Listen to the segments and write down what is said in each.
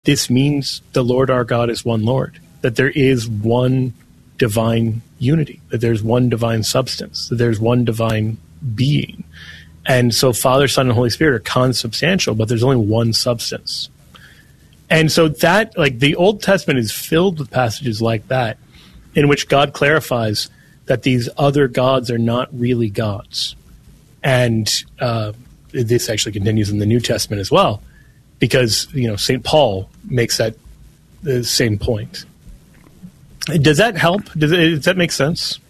this means the Lord our God is one Lord, that there is one divine unity, that there's one divine substance, that there's one divine being. And so Father, Son, and Holy Spirit are consubstantial, but there's only one substance. And so that, like, the Old Testament is filled with passages like that, in which God clarifies that these other gods are not really gods. And this actually continues in the New Testament as well, because, St. Paul makes that the same point. Does that help? Does that make sense?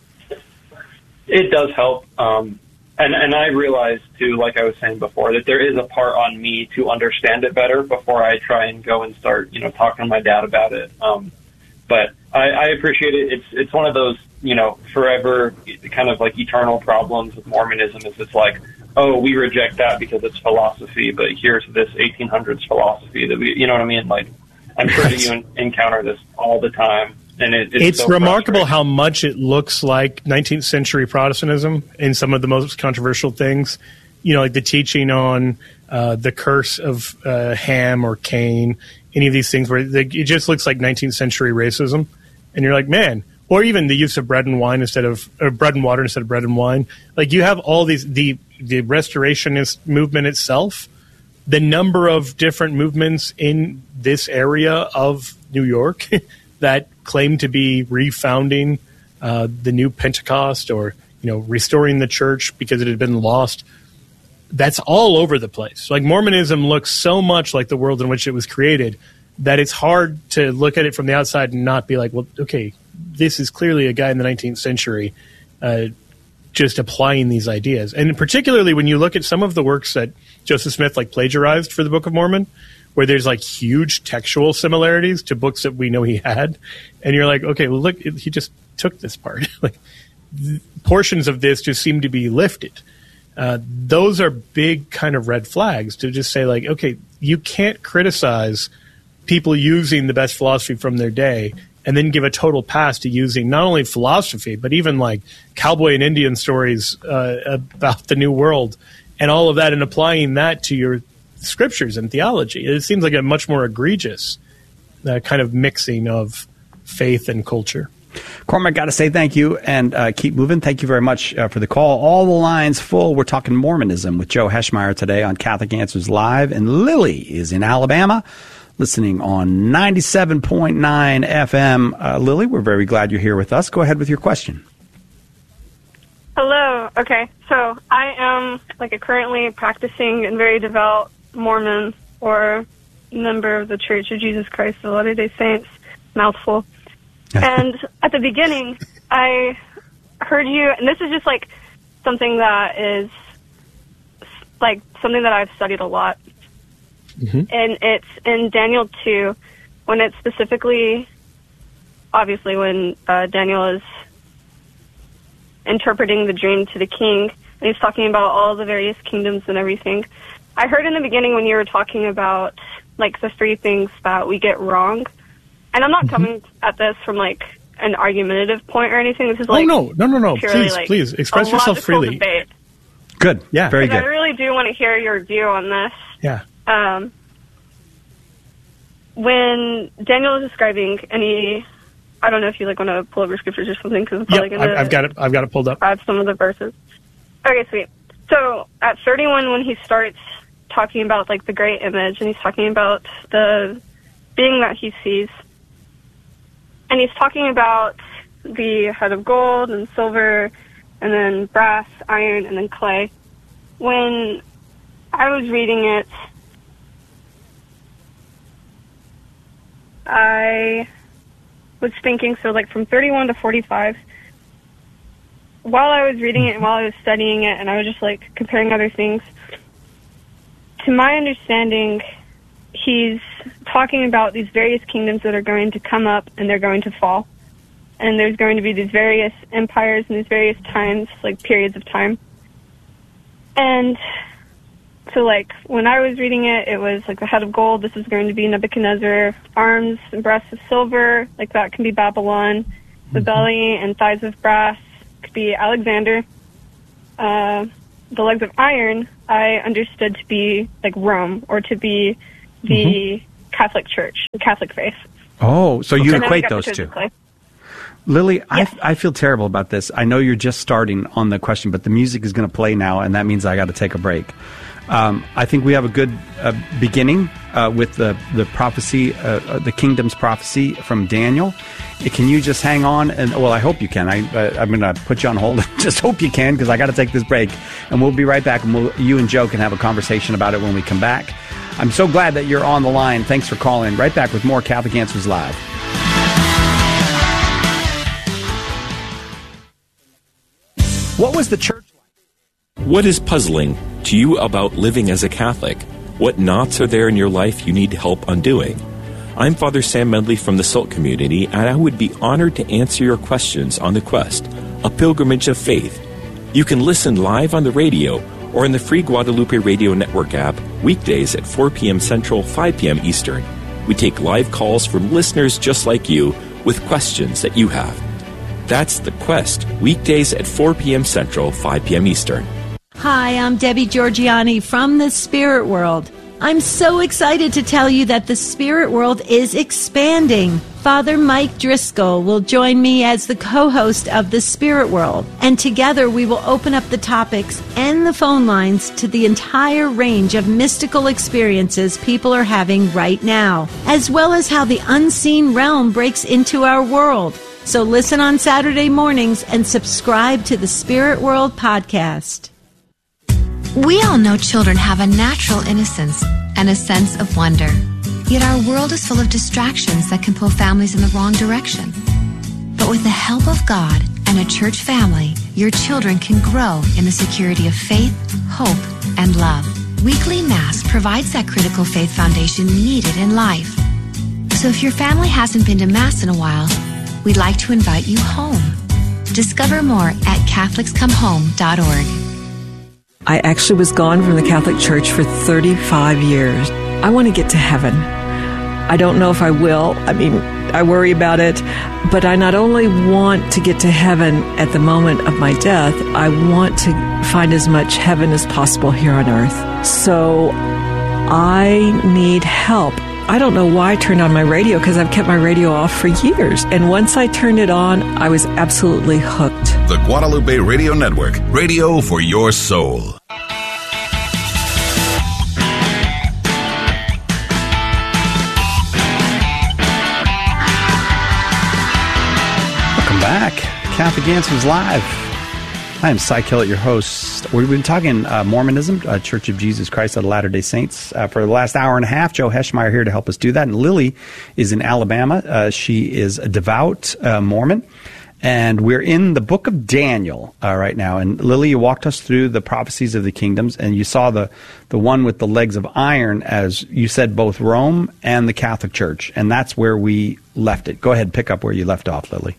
It does help. And I realize, too, like I was saying before, that there is a part on me to understand it better before I try and go and start, talking to my dad about it. But I appreciate it. It's one of those, forever kind of like eternal problems with Mormonism is it's like, oh, we reject that because it's philosophy, but here's this 1800s philosophy that we, you know what I mean? Like, I'm sure that you encounter this all the time. And it's so remarkable how much it looks like 19th century Protestantism in some of the most controversial things, like the teaching on the curse of Ham or Cain, any of these things where it just looks like 19th century racism. And you're like, man, or even the use of bread and water instead of bread and wine. Like, you have all these, the restorationist movement itself, the number of different movements in this area of New York that claim to be refounding the new Pentecost or, restoring the church because it had been lost. That's all over the place. Like, Mormonism looks so much like the world in which it was created that it's hard to look at it from the outside and not be like, well, okay, this is clearly a guy in the 19th century just applying these ideas. And particularly when you look at some of the works that Joseph Smith plagiarized for the Book of Mormon, where there's huge textual similarities to books that we know he had. And you're like, okay, well, look, he just took this part. Portions of this just seem to be lifted. Those are big kind of red flags to just say, okay, you can't criticize people using the best philosophy from their day and then give a total pass to using not only philosophy, but even cowboy and Indian stories about the New World and all of that, and applying that to your scriptures and theology. It seems like a much more egregious kind of mixing of faith and culture. Cormac, got to say thank you and keep moving. Thank you very much for the call. All the lines full. We're talking Mormonism with Joe Heschmeyer today on Catholic Answers Live. And Lily is in Alabama, listening on 97.9 FM. Lily, we're very glad you're here with us. Go ahead with your question. Hello. Okay. So I am a currently practicing and very devout Mormon or member of the Church of Jesus Christ of Latter-day Saints. Mouthful. And at the beginning, I heard you, and this is just something that is something that I've studied a lot. Mm-hmm. And it's in Daniel 2, when it's specifically, obviously, when Daniel is interpreting the dream to the king, and he's talking about all the various kingdoms and everything. I heard in the beginning when you were talking about, the three things that we get wrong, and I'm not mm-hmm. coming at this from, an argumentative point or anything. This is, no. Please, express yourself freely. Debate. Good. Yeah, very good. I really do want to hear your view on this. Yeah. When Daniel is describing I don't know if you want to pull over scriptures or something, because I'm probably going to. I've got it pulled up. Grab some of the verses. Okay, sweet. So at 31, when he starts talking about the great image, and he's talking about the being that he sees, and he's talking about the head of gold and silver, and then brass, iron, and then clay. When I was reading it, I was thinking, from 31 to 45, while I was reading it and while I was studying it, and I was just, comparing other things, to my understanding, he's talking about these various kingdoms that are going to come up and they're going to fall. And there's going to be these various empires and these various times, periods of time. And so, when I was reading it, it was, the head of gold, this is going to be Nebuchadnezzar, arms and breasts of silver, that can be Babylon, the belly and thighs of brass could be Alexander, the legs of iron, I understood to be, Rome, or to be the Catholic Church, the Catholic faith. Oh, so you And then equate we got those to two. Clay. Lily, Yes. I feel terrible about this. I know you're just starting on the question, but the music is going to play now, and that means I got to take a break. I think we have a good beginning with the prophecy, the kingdom's prophecy from Daniel. Can you just hang on? And well, I hope you can. I'm going to put you on hold. Just hope you can, because I got to take this break, and we'll be right back. And you and Joe can have a conversation about it when we come back. I'm so glad that you're on the line. Thanks for calling. Right back with more Catholic Answers Live. What was the church like? What is puzzling to you about living as a Catholic? What knots are there in your life you need help undoing? I'm Father Sam Medley from the SALT community, and I would be honored to answer your questions on The Quest, a pilgrimage of faith. You can listen live on the radio or in the free Guadalupe Radio Network app weekdays at 4 p.m. Central, 5 p.m. Eastern. We take live calls from listeners just like you with questions that you have. That's The Quest, weekdays at 4 p.m. Central, 5 p.m. Eastern. Hi, I'm Debbie Georgiani from the Spirit World. I'm so excited to tell you that the Spirit World is expanding. Father Mike Driscoll will join me as the co-host of the Spirit World, and together we will open up the topics and the phone lines to the entire range of mystical experiences people are having right now, as well as how the unseen realm breaks into our world. So listen on Saturday mornings and subscribe to the Spirit World podcast. We all know children have a natural innocence and a sense of wonder. Yet our world is full of distractions that can pull families in the wrong direction. But with the help of God and a church family, your children can grow in the security of faith, hope, and love. Weekly Mass provides that critical faith foundation needed in life. So if your family hasn't been to Mass in a while, we'd like to invite you home. Discover more at CatholicsComeHome.org. I actually was gone from the Catholic Church for 35 years. I want to get to heaven. I don't know if I will. I mean, I worry about it. But I not only want to get to heaven at the moment of my death, I want to find as much heaven as possible here on earth. So I need help. I don't know why I turned on my radio, because I've kept my radio off for years. And once I turned it on, I was absolutely hooked. The Guadalupe Radio Network, radio for your soul. Welcome back. Catholic Answers Live. I am Cy Kellett, your host. We've been talking Mormonism, Church of Jesus Christ of the Latter-day Saints, for the last hour and a half. Joe Heschmeyer here to help us do that. And Lily is in Alabama. She is a devout Mormon. And we're in the book of Daniel right now. And Lily, you walked us through the prophecies of the kingdoms, and you saw the one with the legs of iron, as you said, both Rome and the Catholic Church. And that's where we left it. Go ahead, pick up where you left off, Lily.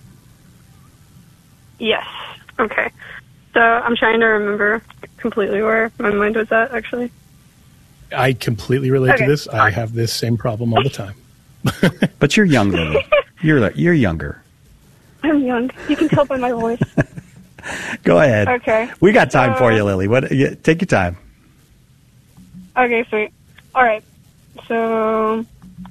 Yes. Okay. So I'm trying to remember completely where my mind was at, actually. I completely relate to this. I have this same problem all the time. But you're young, Lily. You're younger. I'm young. You can tell by my voice. Go ahead. Okay. We got time for you, Lily. Take your time. Okay, sweet. All right. So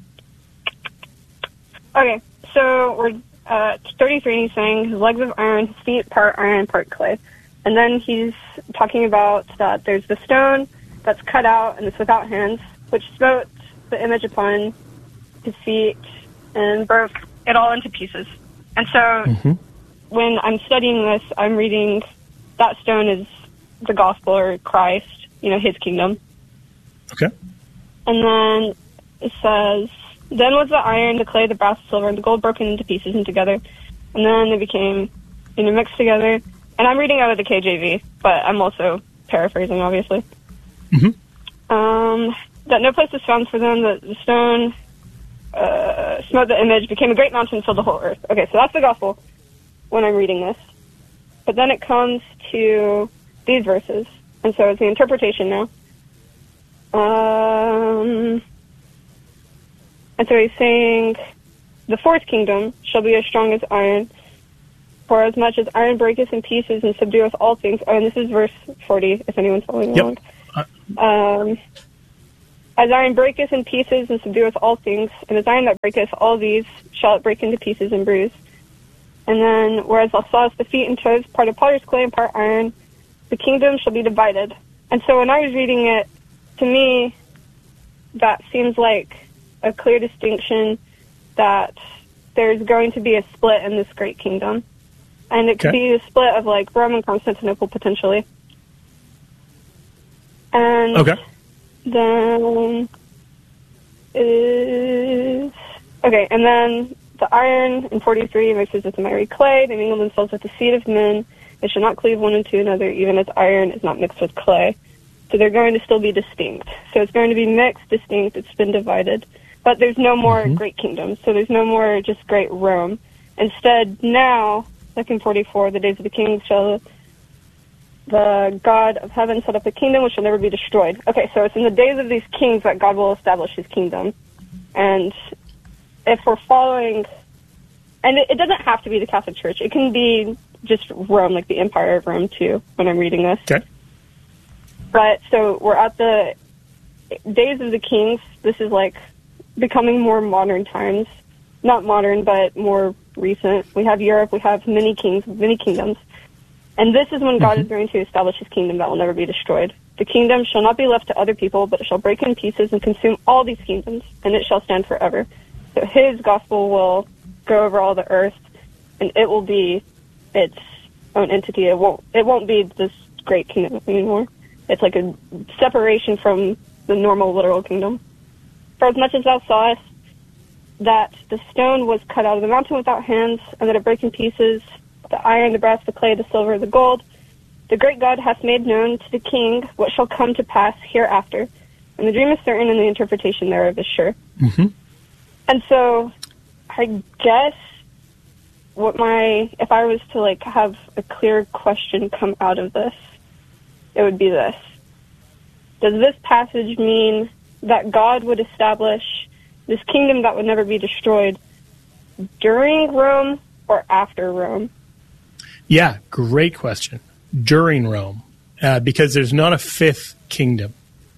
we're 33, and he's saying his legs of iron, his feet part iron, part clay. And then he's talking about that there's the stone that's cut out and it's without hands, which smote the image upon his feet and broke it all into pieces. And so when I'm studying this, I'm reading that stone is the gospel or Christ, his kingdom. Okay. And then it says, then was the iron, the clay, the brass, the silver, and the gold broken into pieces and together. And then they became, mixed together. And I'm reading out of the KJV, but I'm also paraphrasing, obviously. That no place was found for them, that the stone smote the image, became a great mountain, and filled the whole earth. Okay, so that's the gospel when I'm reading this. But then it comes to these verses, and so it's the interpretation now. And so he's saying, the fourth kingdom shall be as strong as iron, for as much as iron breaketh in pieces and subdueth all things. Oh, and this is verse 40, if anyone's following along. As iron breaketh in pieces and subdueth all things, and as iron that breaketh all these, shall it break into pieces and bruise. And then, whereas thou sawest the feet and toes, part of potter's clay and part iron, the kingdom shall be divided. And so when I was reading it, to me, that seems like a clear distinction that there's going to be a split in this great kingdom. And it could be a split of, like, Rome and Constantinople, potentially. And then is... Okay, and then the iron in 43 mixes with the miry clay. They mingle themselves with the seed of men. They shall not cleave one into another, even as iron is not mixed with clay. So they're going to still be distinct. So it's going to be mixed, distinct. It's been divided. But there's no more great kingdoms. So there's no more just great Rome. Instead, now, like in 44, the days of the kings shall the God of heaven set up a kingdom which shall never be destroyed. Okay, so it's in the days of these kings that God will establish his kingdom. And if we're following, and it doesn't have to be the Catholic Church. It can be just Rome, like the Empire of Rome, too, when I'm reading this. Okay. But, so we're at the days of the kings. This is, like, becoming more modern times. Not modern, but more recent. We have Europe. We have many kings, many kingdoms. And this is when God is going to establish his kingdom that will never be destroyed. The kingdom shall not be left to other people, but it shall break in pieces and consume all these kingdoms, and it shall stand forever. So his gospel will go over all the earth, and it will be its own entity. It won't be this great kingdom anymore. It's like a separation from the normal literal kingdom. For as much as thou sawest that the stone was cut out of the mountain without hands, and that it brake in pieces the iron, the brass, the clay, the silver, the gold, the great God hath made known to the king what shall come to pass hereafter. And the dream is certain, and the interpretation thereof is sure. And so, I guess if I was to, like, have a clear question come out of this, it would be this. Does this passage mean that God would establish this kingdom that would never be destroyed during Rome or after Rome? Yeah, great question. During Rome, because there's not a fifth kingdom.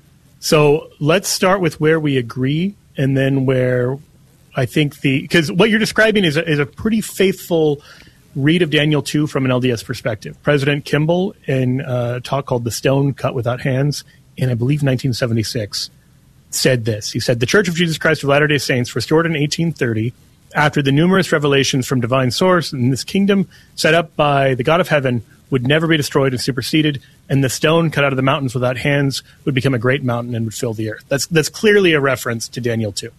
So let's start with where we agree, and then where I think because what you're describing is a pretty faithful read of Daniel 2 from an LDS perspective. President Kimball, in a talk called The Stone Cut Without Hands, in I believe 1976, said this. He said, "The Church of Jesus Christ of Latter-day Saints, restored in 1830, after the numerous revelations from divine source, and this kingdom set up by the God of heaven would never be destroyed and superseded, and the stone cut out of the mountains without hands would become a great mountain and would fill the earth." That's clearly a reference to Daniel 2.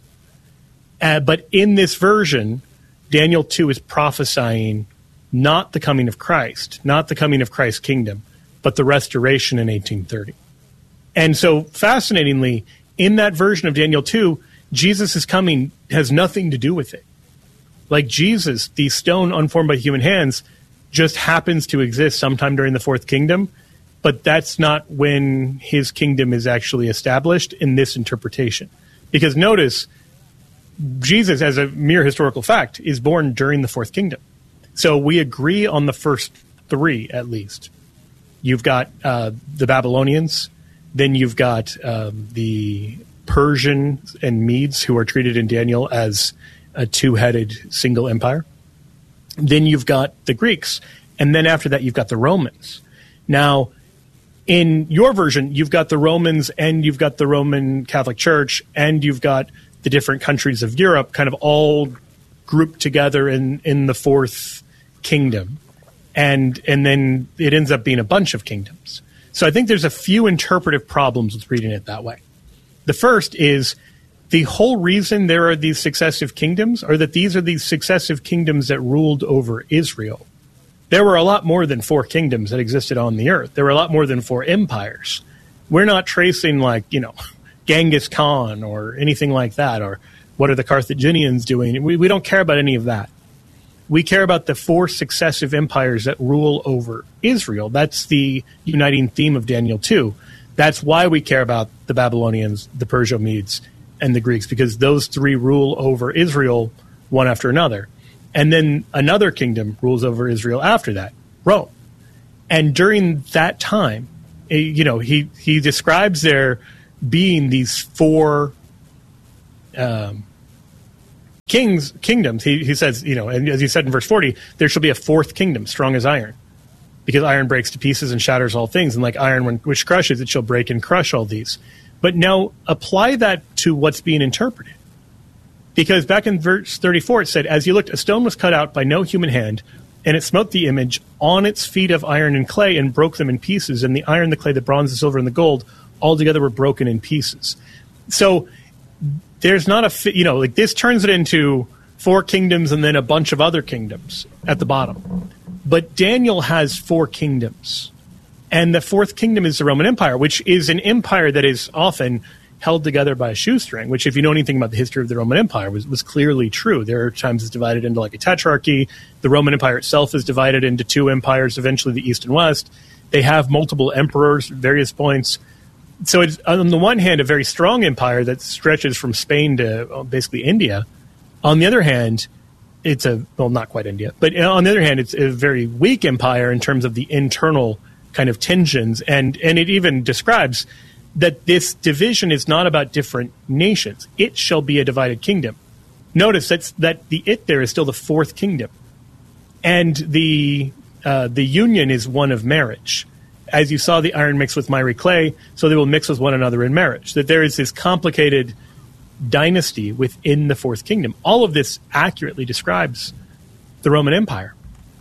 But in this version, Daniel 2 is prophesying not the coming of Christ, not the coming of Christ's kingdom, but the restoration in 1830. And so, fascinatingly, in that version of Daniel 2, Jesus' coming has nothing to do with it. Like Jesus, the stone unformed by human hands, just happens to exist sometime during the fourth kingdom, but that's not when his kingdom is actually established in this interpretation. Because notice, Jesus, as a mere historical fact, is born during the fourth kingdom. So we agree on the first three, at least. You've got the Babylonians, then you've got the Persians and Medes, who are treated in Daniel as a two-headed single empire. Then you've got the Greeks, and then after that you've got the Romans. Now, in your version, you've got the Romans, and you've got the Roman Catholic Church, and you've got the different countries of Europe kind of all grouped together in the fourth kingdom. And then it ends up being a bunch of kingdoms. So I think there's a few interpretive problems with reading it that way. The first is the whole reason there are these successive kingdoms are that these are these successive kingdoms that ruled over Israel. There were a lot more than 4 kingdoms that existed on the earth. There were a lot more than 4 empires. We're not tracing Genghis Khan or anything like that, or what are the Carthaginians doing. We don't care about any of that. We care about the 4 successive empires that rule over Israel. That's the uniting theme of Daniel 2. That's why we care about the Babylonians, the Perso-Medes, and the Greeks, because those 3 rule over Israel one after another. And then another kingdom rules over Israel after that, Rome. And during that time, he describes there being these four kingdoms. He says, and as he said in verse 40, there shall be a fourth kingdom, strong as iron, because iron breaks to pieces and shatters all things, and like iron which crushes, it shall break and crush all these. But now apply that to what's being interpreted. Because back in verse 34, it said, as you looked, a stone was cut out by no human hand, and it smote the image on its feet of iron and clay and broke them in pieces, and the iron, the clay, the bronze, the silver, and the gold all together were broken in pieces. So there's not this turns it into four kingdoms and then a bunch of other kingdoms at the bottom. But Daniel has four kingdoms. And the fourth kingdom is the Roman Empire, which is an empire that is often held together by a shoestring, which, if you know anything about the history of the Roman Empire, was clearly true. There are times it's divided into like a tetrarchy. The Roman Empire itself is divided into two empires, eventually the East and West. They have multiple emperors at various points. So it's, on the one hand, a very strong empire that stretches from Spain to basically India. On the other hand, it's not quite India, but on the other hand, it's a very weak empire in terms of the internal kind of tensions. And it even describes that this division is not about different nations. It shall be a divided kingdom. Notice that the it there is still the fourth kingdom. And the union is one of marriage. As you saw the iron mix with miry clay, so they will mix with one another in marriage. That there is this complicated dynasty within the fourth kingdom. All of this accurately describes the Roman Empire.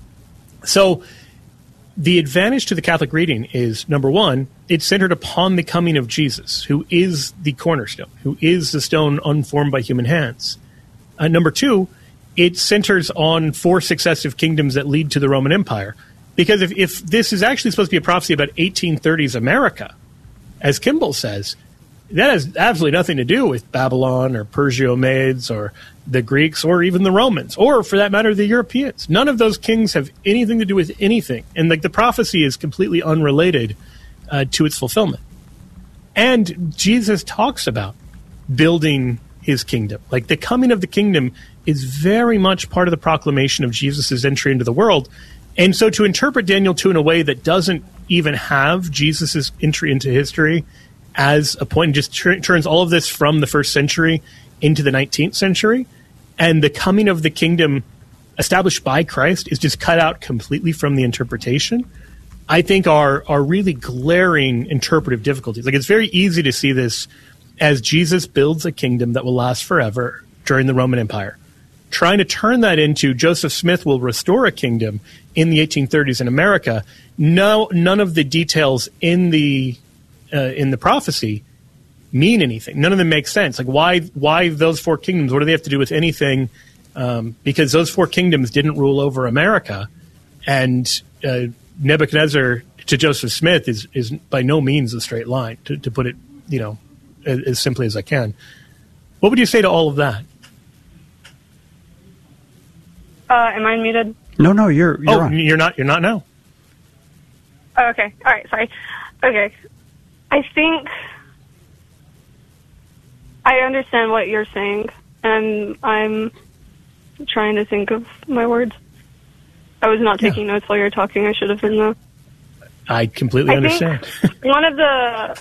So the advantage to the Catholic reading is, number one, it's centered upon the coming of Jesus, who is the cornerstone, who is the stone unformed by human hands. Number two, it centers on four successive kingdoms that lead to the Roman Empire. Because if this is actually supposed to be a prophecy about 1830s America, as Kimball says, that has absolutely nothing to do with Babylon or Persia-Medes or the Greeks or even the Romans, or for that matter, the Europeans. None of those kings have anything to do with anything. And the prophecy is completely unrelated to its fulfillment. And Jesus talks about building his kingdom. Like, the coming of the kingdom is very much part of the proclamation of Jesus' entry into the world. And so to interpret Daniel 2 in a way that doesn't even have Jesus' entry into history as a point, and just turns all of this from the first century into the 19th century, and the coming of the kingdom established by Christ is just cut out completely from the interpretation, I think are really glaring interpretive difficulties. Like, it's very easy to see this as Jesus builds a kingdom that will last forever during the Roman Empire. Trying to turn that into Joseph Smith will restore a kingdom in the 1830s in America. No, none of the details in the prophecy mean anything. None of them make sense. Like, why those four kingdoms? What do they have to do with anything? Because those four kingdoms didn't rule over America, and Nebuchadnezzar to Joseph Smith is by no means a straight line. To put it, as simply as I can. What would you say to all of that? Am I muted? No, you're on. You're not now. Oh, okay. All right. Sorry. Okay. I think I understand what you're saying, and I'm trying to think of my words. I was not taking notes while you were talking. I should have been, though. I completely understand. one of the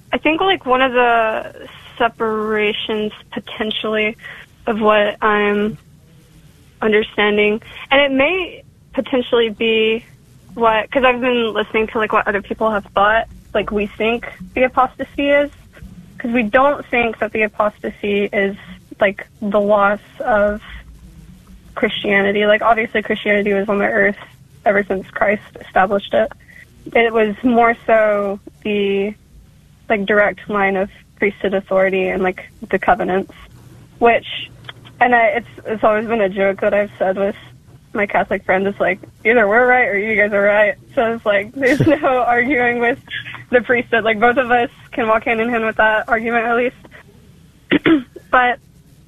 separations potentially of what I'm understanding, and it may potentially be because I've been listening to what other people have thought, we think the apostasy is, because we don't think that the apostasy is the loss of Christianity. Obviously Christianity was on the earth ever since Christ established it. It was more so the direct line of priesthood authority and the covenants, which, and it's always been a joke that I've said with my Catholic friends. It's either we're right or you guys are right. So it's there's no arguing with the priesthood. Both of us can walk hand in hand with that argument, at least. But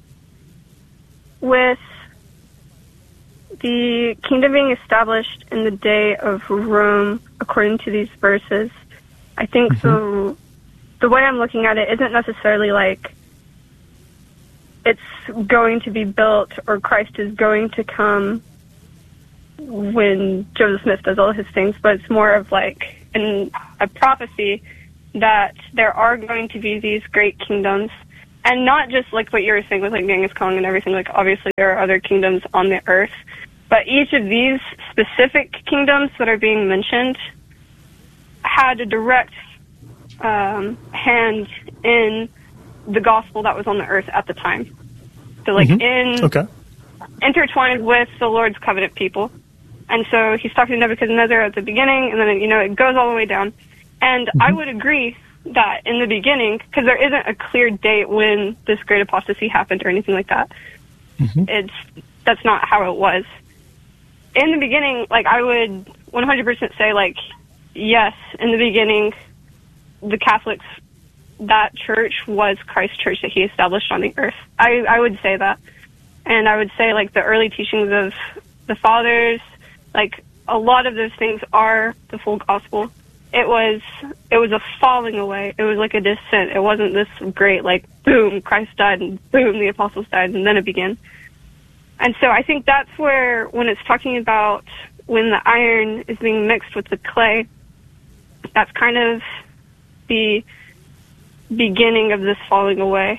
with the kingdom being established in the day of Rome, according to these verses, I think so. The way I'm looking at it isn't necessarily it's going to be built or Christ is going to come when Joseph Smith does all his things, but it's more of in a prophecy that there are going to be these great kingdoms, and not just like what you were saying with like Genghis Khan and everything. Like obviously there are other kingdoms on the earth, but each of these specific kingdoms that are being mentioned had a direct hand in the gospel that was on the earth at the time. So like intertwined with the Lord's covenant people. And so he's talking to Nebuchadnezzar at the beginning, and then, it goes all the way down. And I would agree that in the beginning, because there isn't a clear date when this great apostasy happened or anything like that, that's not how it was. In the beginning, like, I would 100% say, like, yes, in the beginning, the Catholics, that church was Christ's church that he established on the earth. I would say that. And I would say, like, the early teachings of the fathers, like, a lot of those things are the full gospel. It was a falling away. It was like a descent. It wasn't this great, like, boom, Christ died, and boom, the apostles died, and then it began. And so I think that's where, when it's talking about when the iron is being mixed with the clay, that's kind of the beginning of this falling away.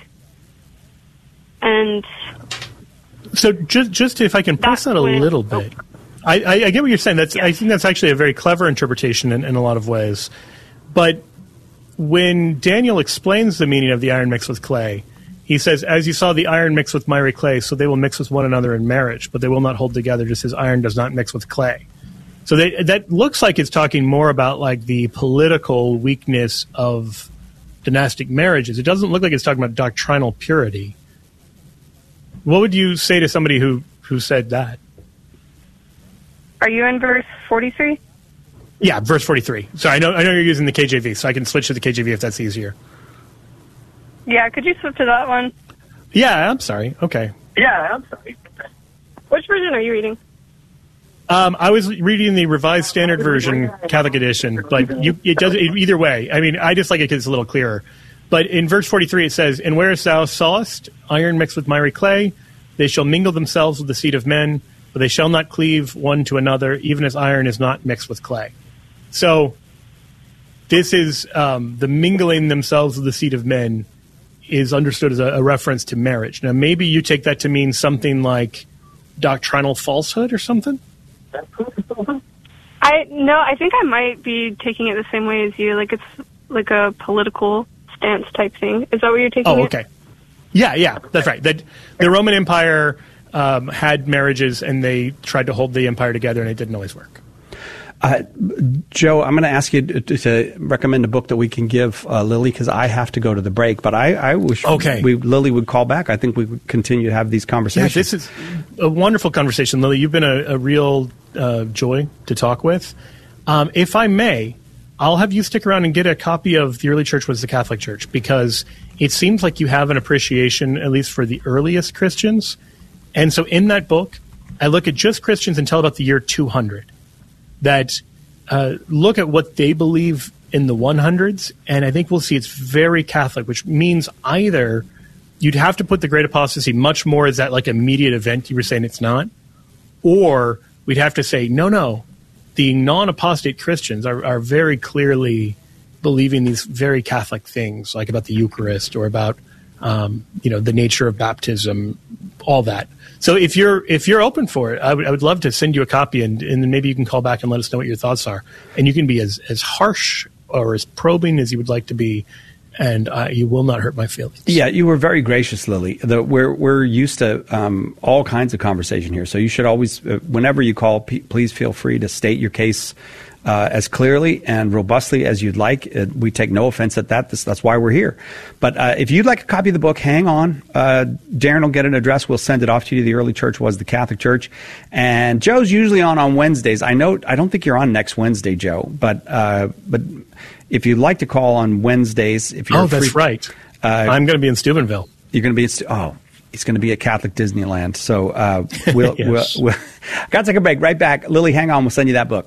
And so just if I can press that a little bit. I get what you're saying. I think that's actually a very clever interpretation in a lot of ways. But when Daniel explains the meaning of the iron mixed with clay, he says, as you saw the iron mixed with miry clay, so they will mix with one another in marriage, but they will not hold together, just as iron does not mix with clay. So that looks like it's talking more about like the political weakness of dynastic marriages. It doesn't look like it's talking about doctrinal purity. What would you say to somebody who said that? Are you in verse 43? Yeah, verse 43. So I know you're using the KJV, so I can switch to the KJV if that's easier. Yeah, could you switch to that one? Yeah, I'm sorry. Okay. Yeah, I'm sorry. Which version are you reading? I was reading the Revised Standard Version, Catholic Edition, but it does either way. I mean, I just like it because it's a little clearer. But in verse 43 it says, "And whereas thou sawest iron mixed with miry clay, they shall mingle themselves with the seed of men, but they shall not cleave one to another, even as iron is not mixed with clay." So this is the mingling themselves with the seed of men is understood as a reference to marriage. Now, maybe you take that to mean something like doctrinal falsehood or something? I think I might be taking it the same way as you. Like, it's like a political stance type thing. Is that what you're taking it? Okay. Yeah, that's right. That the Roman Empire had marriages, and they tried to hold the empire together, and it didn't always work. Joe, I'm going to ask you to recommend a book that we can give Lily, because I have to go to the break. But I wish Lily would call back. I think we would continue to have these conversations. Yeah, this is a wonderful conversation, Lily. You've been a real joy to talk with. If I may, I'll have you stick around and get a copy of The Early Church Was the Catholic Church, because it seems like you have an appreciation, at least for the earliest Christians. And so in that book, I look at just Christians until about the year 200. That look at what they believe in the 100s, and I think we'll see it's very Catholic, which means either you'd have to put the Great Apostasy much more as that like immediate event you were saying it's not, or we'd have to say, no, the non-apostate Christians are very clearly believing these very Catholic things, like about the Eucharist or about the nature of baptism, all that. So if you're open for it, I would love to send you a copy, and then maybe you can call back and let us know what your thoughts are. And you can be as harsh or as probing as you would like to be, and you will not hurt my feelings. Yeah, you were very gracious, Lily. We're used to all kinds of conversation here, so you should always, whenever you call, please feel free to state your case as clearly and robustly as you'd like. We take no offense at that. That's why we're here. But if you'd like a copy of the book, hang on. Darren will get an address. We'll send it off to you. The Early Church Was the Catholic Church. And Joe's usually on Wednesdays. I don't think you're on next Wednesday, Joe. But if you'd like to call on Wednesdays, if you're that's right. I'm going to be in Steubenville. You're going to be in he's going to be at Catholic Disneyland. So we'll got to take a break. Right back. Lily, hang on. We'll send you that book.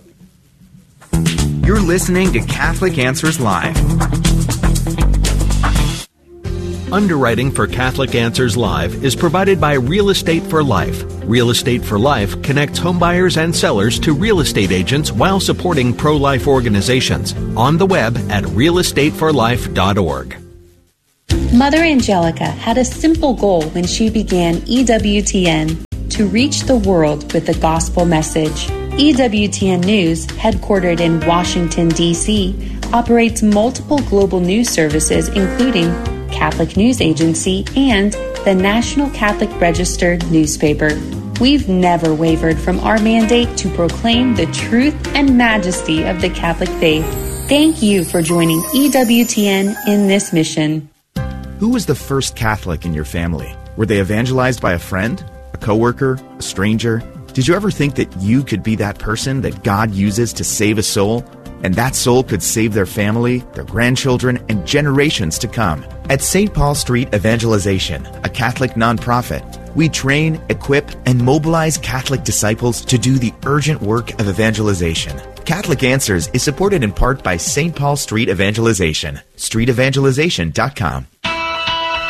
You're listening to Catholic Answers Live. Underwriting for Catholic Answers Live is provided by Real Estate for Life. Real Estate for Life connects homebuyers and sellers to real estate agents while supporting pro-life organizations. On the web at realestateforlife.org. Mother Angelica had a simple goal when she began EWTN: to reach the world with the gospel message. EWTN News, headquartered in Washington, D.C., operates multiple global news services, including Catholic News Agency and the National Catholic Register newspaper. We've never wavered from our mandate to proclaim the truth and majesty of the Catholic faith. Thank you for joining EWTN in this mission. Who was the first Catholic in your family? Were they evangelized by a friend, a coworker, a stranger? Did you ever think that you could be that person that God uses to save a soul? And that soul could save their family, their grandchildren, and generations to come. At St. Paul Street Evangelization, a Catholic nonprofit, we train, equip, and mobilize Catholic disciples to do the urgent work of evangelization. Catholic Answers is supported in part by St. Paul Street Evangelization, streetevangelization.com.